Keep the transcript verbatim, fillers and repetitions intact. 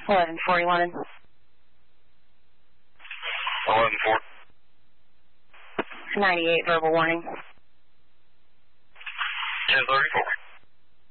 eleven four, you wanted? eleven four. ninety-eight, verbal warning. ten thirty-four.